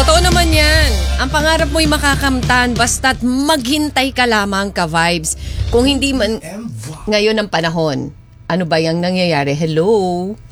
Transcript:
Totoo naman yan. Ang pangarap mo'y makakamtan basta't maghintay ka lamang ka-vibes. Kung hindi man ngayon ang panahon, ano ba yung nangyayari? Hello?